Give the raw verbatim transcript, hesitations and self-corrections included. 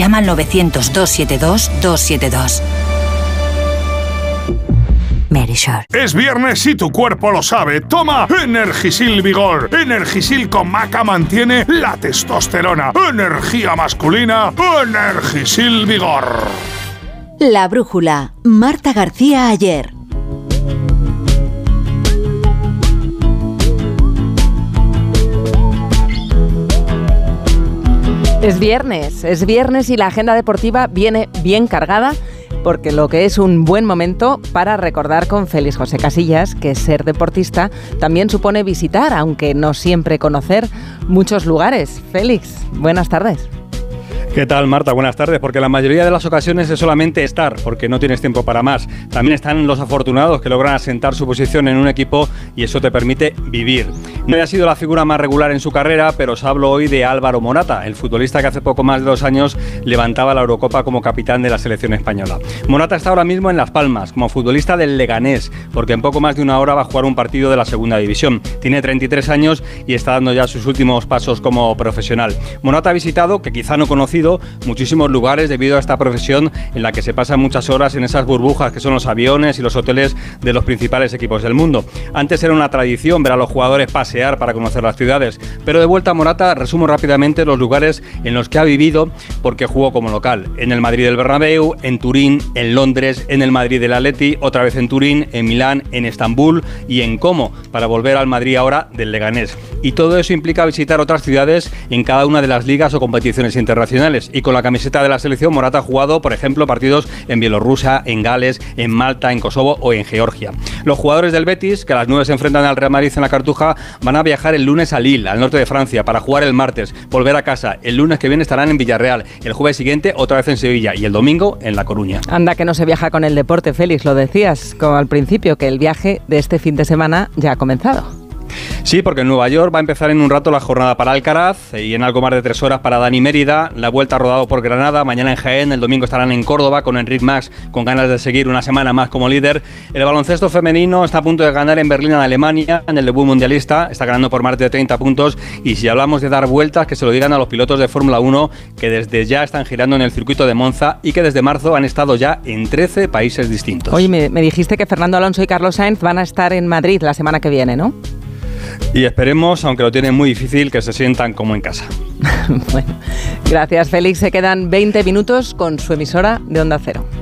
Llama al novecientos, doscientos setenta y dos, doscientos setenta y dos. Medisure. Es viernes y tu cuerpo lo sabe. Toma Energisil Vigor. Energisil con maca mantiene la testosterona. Energía masculina. Energisil Vigor. La brújula. Marta García Ayer. Es viernes, es viernes y la agenda deportiva viene bien cargada, porque lo que es un buen momento para recordar con Félix José Casillas que ser deportista también supone visitar, aunque no siempre conocer, muchos lugares. Félix, buenas tardes. ¿Qué tal, Marta? Buenas tardes, porque la mayoría de las ocasiones es solamente estar, porque no tienes tiempo para más. También están los afortunados que logran asentar su posición en un equipo y eso te permite vivir. No haya sido la figura más regular en su carrera, pero os hablo hoy de Álvaro Morata, el futbolista que hace poco más de dos años levantaba la Eurocopa como capitán de la selección española. Morata está ahora mismo en Las Palmas, como futbolista del Leganés, porque en poco más de una hora va a jugar un partido de la segunda división. Tiene treinta y tres años y está dando ya sus últimos pasos como profesional. Morata ha visitado, que quizá no conocido, muchísimos lugares debido a esta profesión en la que se pasan muchas horas en esas burbujas que son los aviones y los hoteles de los principales equipos del mundo. Antes era una tradición ver a los jugadores pasear para conocer las ciudades, pero de vuelta a Morata resumo rápidamente los lugares en los que ha vivido porque jugó como local. En el Madrid del Bernabéu, en Turín, en Londres, en el Madrid del Atleti, otra vez en Turín, en Milán, en Estambul y en Como, para volver al Madrid ahora del Leganés. Y todo eso implica visitar otras ciudades en cada una de las ligas o competiciones internacionales. Y con la camiseta de la selección, Morata ha jugado, por ejemplo, partidos en Bielorrusia, en Gales, en Malta, en Kosovo o en Georgia. Los jugadores del Betis, que a las nueve se enfrentan al Real Madrid en la Cartuja, van a viajar el lunes a Lille, al norte de Francia, para jugar el martes, volver a casa. El lunes que viene estarán en Villarreal, el jueves siguiente otra vez en Sevilla y el domingo en La Coruña. Anda que no se viaja con el deporte, Félix, lo decías como al principio, que el viaje de este fin de semana ya ha comenzado. Sí, porque en Nueva York va a empezar en un rato la jornada para Alcaraz y en algo más de tres horas para Dani Mérida, la vuelta rodado por Granada, mañana en Jaén, el domingo estarán en Córdoba con Enric Mas con ganas de seguir una semana más como líder. El baloncesto femenino está a punto de ganar en Berlín, en Alemania, en el debut mundialista, está ganando por más de treinta puntos y si hablamos de dar vueltas, que se lo digan a los pilotos de Fórmula uno que desde ya están girando en el circuito de Monza y que desde marzo han estado ya en trece países distintos. Oye, me, me dijiste que Fernando Alonso y Carlos Sainz van a estar en Madrid la semana que viene, ¿no? Y esperemos, aunque lo tienen muy difícil, que se sientan como en casa. Bueno, gracias, Félix. Se quedan veinte minutos con su emisora de Onda Cero.